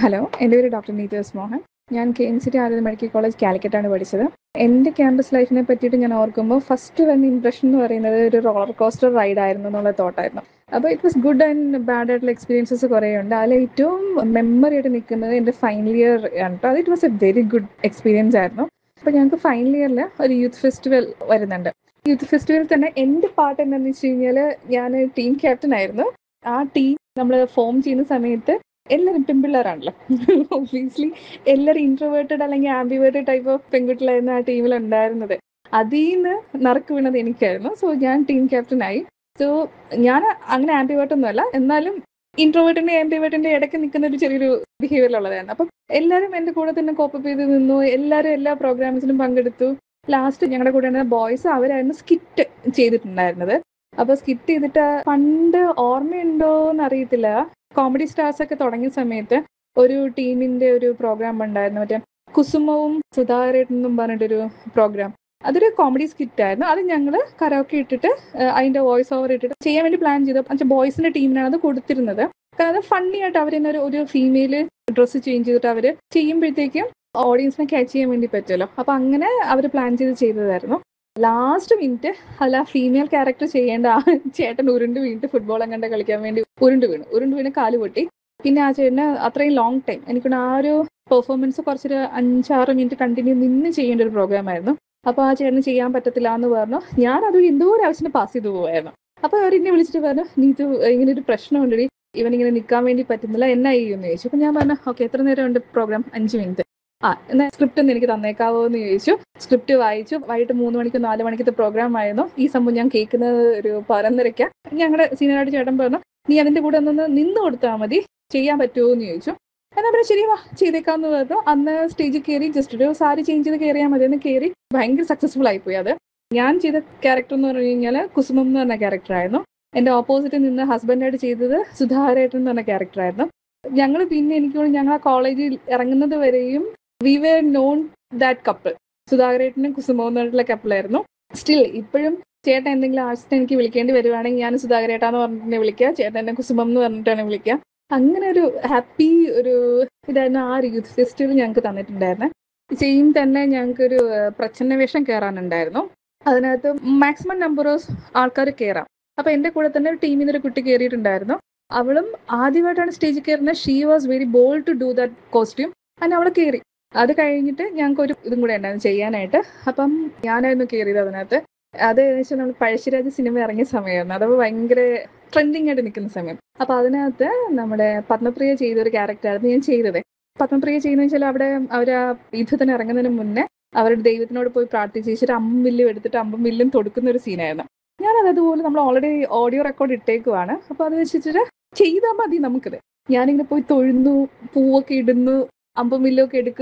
Hello, എൻ്റെ പേര് doctor Neethu S Mohan. ഞാൻ KMCT ആയുർവേദ മെഡിക്കൽ കോളേജ് കാലിക്കറ്റാണ് പഠിച്ചത്. എൻ്റെ ക്യാമ്പസ് ലൈഫിനെ പറ്റിയിട്ട് ഞാൻ ഓർക്കുമ്പോൾ ഫസ്റ്റ് വന്ന ഇംപ്രഷൻ എന്ന് പറയുന്നത് ഒരു റോളർ കോസ്റ്റർ റൈഡ് ആയിരുന്നു എന്നുള്ള തോട്ടായിരുന്നു. അപ്പോൾ it was good and bad ആയിട്ടുള്ള എക്സ്പീരിയൻസസ് കുറേ ഉണ്ട്. അതിൽ ഏറ്റവും മെമ്മറി ആയിട്ട് നിൽക്കുന്നത് എൻ്റെ ഫൈനൽ ഇയർ ആണ്. അത് it was A very good experience ആയിരുന്നു. അപ്പോൾ ഞങ്ങൾക്ക് ഫൈനൽ ഇയറിൽ ഒരു യൂത്ത് ഫെസ്റ്റിവൽ വരുന്നുണ്ട്. യൂത്ത് ഫെസ്റ്റിവലിൽ തന്നെ എൻ്റെ പാർട്ട് എന്താണെന്ന് വെച്ച് കഴിഞ്ഞാൽ ഞാൻ ടീം ക്യാപ്റ്റൻ ആയിരുന്നു. ആ ടീം നമ്മൾ ഫോം ചെയ്യുന്ന സമയത്ത് എല്ലാവരും പെൺപിള്ളേരാണല്ലോ. ഒബ്വിയസ്ലി എല്ലാവരും ഇൻട്രോവേർട്ടഡ് അല്ലെങ്കിൽ ആംബിവേർട്ടഡ് ടൈപ്പ് ഓഫ് പെൺകുട്ടികളായിരുന്നു ആ ടീമിൽ ഉണ്ടായിരുന്നത്. അതിൽ നിന്ന് നറുക്ക് വീണത് എനിക്കായിരുന്നു. സോ ഞാൻ ടീം ക്യാപ്റ്റനായി. സോ ഞാൻ അങ്ങനെ ആംബിവേർട്ടൊന്നും അല്ല, എന്നാലും ഇൻട്രോവേർട്ടിന്റെ ആംബിവേർട്ടിന്റെ ഇടയ്ക്ക് നിൽക്കുന്ന ഒരു ചെറിയൊരു ബിഹേവിയറുള്ളതാണ്. അപ്പം എല്ലാവരും എൻ്റെ കൂടെ തന്നെ കോപ്പപ്പ് ചെയ്ത് നിന്നു. എല്ലാവരും എല്ലാ പ്രോഗ്രാംസിനും പങ്കെടുത്തു. ലാസ്റ്റ് ഞങ്ങളുടെ കൂടെ ബോയ്സ് അവരായിരുന്നു സ്കിറ്റ് ചെയ്തിട്ടുണ്ടായിരുന്നത്. അപ്പോൾ സ്കിറ്റ് ചെയ്തിട്ട് പണ്ട് ഓർമ്മയുണ്ടോ എന്നറിയത്തില്ല, കോമഡി സ്റ്റാർസ് ഒക്കെ തുടങ്ങിയ സമയത്ത് ഒരു ടീമിന്റെ ഒരു പ്രോഗ്രാം ഉണ്ടായിരുന്നു, മറ്റേ കുസുമവും സുധാകരേട്ടനും പറഞ്ഞിട്ടൊരു പ്രോഗ്രാം. അതൊരു കോമഡി സ്കിറ്റ് ആയിരുന്നു. അത് ഞങ്ങൾ കരോക്കെ ഇട്ടിട്ട് അതിന്റെ വോയിസ് ഓവർ ഇട്ടിട്ട് ചെയ്യാൻ വേണ്ടി പ്ലാൻ ചെയ്തു. പക്ഷേ ബോയ്സിന്റെ ടീമിനാണ് അത് കൊടുത്തിരുന്നത്. കാരണം ഫണ്ണി ആയിട്ട് അവരെന്നെ ഒരു ഫീമെയിൽ ഡ്രസ്സ് ചേഞ്ച് ചെയ്തിട്ട് അവർ ചെയ്യുമ്പോഴത്തേക്കും ഓഡിയൻസിനെ ക്യാച്ച് ചെയ്യാൻ വേണ്ടി പറ്റുമല്ലോ. അപ്പൊ അങ്ങനെ അവർ പ്ലാൻ ചെയ്തതായിരുന്നു. ലാസ്റ്റ് മിനിറ്റ് അല്ല, ഫീമെയിൽ ക്യാരക്ടർ ചെയ്യേണ്ട ആ ചേട്ടൻ ഉരുണ്ട് വീണിട്ട് ഫുട്ബോൾ അങ്ങോട്ട് കളിക്കാൻ വേണ്ടി ഉരുണ്ട് വീണ് കാല് പൊട്ടി. പിന്നെ ആ ചേട്ടന് അത്രയും ലോങ് ടൈം എനിക്കൊന്ന് ആ ഒരു പെർഫോമൻസ് കുറച്ചൊരു 5-6 മിനിറ്റ് കണ്ടിന്യൂ നിന്ന് ചെയ്യേണ്ട ഒരു പ്രോഗ്രാം ആയിരുന്നു. അപ്പോൾ ആ ചേട്ടന് ചെയ്യാൻ പറ്റത്തില്ല എന്ന് പറഞ്ഞു. ഞാൻ അത് എന്തോ ഒരു ആവശ്യത്തിന് പാസ് ചെയ്തു പോവായിരുന്നു. അപ്പോൾ അവർ എന്നെ വിളിച്ചിട്ട് പറഞ്ഞു, നീ ഇത് ഇങ്ങനെ ഒരു പ്രശ്നമുണ്ടടി, ഇവനിങ്ങനെ നിൽക്കാൻ വേണ്ടി പറ്റുന്നില്ല, എന്നാ ചെയ്യുമെന്ന് ചോദിച്ചു. അപ്പോൾ ഞാൻ പറഞ്ഞു, ഓക്കെ എത്ര നേരം ഉണ്ട് പ്രോഗ്രാം? 5 മിനിറ്റ്. എന്നാൽ സ്ക്രിപ്റ്റ് ഒന്ന് എനിക്ക് തന്നേക്കാവോ എന്ന് ചോദിച്ചു. സ്ക്രിപ്റ്റ് വായിച്ചു. വൈകിട്ട് 3 മണിക്ക് 4 മണിക്കത്തെ പ്രോഗ്രാം ആയിരുന്നു. ഈ സംഭവം ഞാൻ കേൾക്കുന്നത് ഒരു 11:30. ഞങ്ങളുടെ സീനിയറായിട്ട് ചേട്ടൻ പറഞ്ഞു, നീ അതിന്റെ കൂടെ ഒന്ന് നിന്ന് കൊടുത്താൽ മതി, ചെയ്യാൻ പറ്റുമോ എന്ന് ചോദിച്ചു. എന്നാൽ പിന്നെ ശരി വാ ചെയ്തേക്കാന്ന് പറഞ്ഞു. അന്ന് സ്റ്റേജിൽ കയറി ജസ്റ്റ് ഒരു സാരി ചേഞ്ച് ചെയ്ത് കയറിയാൽ മതി എന്ന് കയറി. ഭയങ്കര സക്സസ്ഫുൾ ആയിപ്പോയി അത്. ഞാൻ ചെയ്ത ക്യാരക്ടർ എന്ന് പറഞ്ഞു കഴിഞ്ഞാൽ കുസുമം എന്ന് പറഞ്ഞ ക്യാരക്ടറായിരുന്നു. എൻ്റെ ഓപ്പോസിറ്റ് നിന്ന് ഹസ്ബൻഡായിട്ട് ചെയ്തത് സുധാകരേട്ടൻ എന്ന് പറഞ്ഞ ക്യാരക്ടറായിരുന്നു. ഞങ്ങൾ പിന്നെ എനിക്ക് തോന്നുന്നു ഞങ്ങൾ ആ കോളേജിൽ ഇറങ്ങുന്നത് വരെയും we were non that couple. സുധാകരേട്ടനും കുസുമവും എന്നുള്ള കപ്പിളായിരുന്നു. സ്റ്റിൽ ഇപ്പോഴും ചേട്ടൻ എന്തെങ്കിലും ആവശ്യത്തിന് എനിക്ക് വിളിക്കേണ്ടി വരുവാണെങ്കിൽ ഞാൻ സുധാകരേട്ടാന്ന് പറഞ്ഞിട്ട് വിളിക്കുക, ചേട്ടൻ എന്നെ കുസുമം എന്ന് പറഞ്ഞിട്ടാണ് വിളിക്കുക. അങ്ങനെ ഒരു ഹാപ്പി ഒരു ഇതായിരുന്നു ആ ഒരു യൂത്ത് ഫെസ്റ്റിവൽ ഞങ്ങൾക്ക് തന്നിട്ടുണ്ടായിരുന്നത്. സെയിം തന്നെ ഞങ്ങൾക്കൊരു പ്രച്ഛന്ന വേഷം കയറാനുണ്ടായിരുന്നു. അതിനകത്ത് മാക്സിമം നമ്പർ ഓഫ് ആൾക്കാർ കയറാം. അപ്പൊ എൻ്റെ കൂടെ തന്നെ ടീമിൽ നിന്നൊരു കുട്ടി കയറിയിട്ടുണ്ടായിരുന്നു. അവളും ആദ്യമായിട്ടാണ് സ്റ്റേജിൽ കയറുന്നത്. She was very bold to do that costume. അങ്ങനെ അവൾ കയറി. അത് കഴിഞ്ഞിട്ട് ഞങ്ങൾക്ക് ഒരു ഇതും കൂടെ ഉണ്ടായിരുന്നു ചെയ്യാനായിട്ട്. അപ്പം ഞാനായിരുന്നു കയറിയത് അതിനകത്ത്. അത് ഏകദേശം നമ്മൾ പഴശ്ശിരാജ സിനിമ ഇറങ്ങിയ സമയമായിരുന്നു. അത് ഭയങ്കര ട്രെൻഡിങ് ആയിട്ട് നിൽക്കുന്ന സമയം. അപ്പൊ അതിനകത്ത് നമ്മുടെ പത്മപ്രിയ ചെയ്തൊരു ക്യാരക്ടറായിരുന്നു ഞാൻ ചെയ്തത്. പത്മപ്രിയ ചെയ്യുന്ന വെച്ചാൽ അവിടെ അവർ ആ യുദ്ധത്തിന് ഇറങ്ങുന്നതിന് മുന്നേ അവരുടെ ദൈവത്തിനോട് പോയി പ്രാർത്ഥിച്ച് വെച്ചിട്ട് അമ്പും വില്ലും എടുത്തിട്ട് അമ്പും വില്ലും തൊടുക്കുന്ന ഒരു സീനായിരുന്നു. ഞാനത് അതുപോലെ നമ്മൾ ഓൾറെഡി ഓഡിയോ റെക്കോർഡ് ഇട്ടേക്കുവാണ്. അപ്പൊ അത് വെച്ചിട്ട് ചെയ്താൽ മതി നമുക്കിത്. ഞാനിങ്ങനെ പോയി തൊഴുന്നു, പൂവൊക്കെ ഇടുന്നു, അമ്പും വില്ലൊക്കെ എടുക്കുന്നു.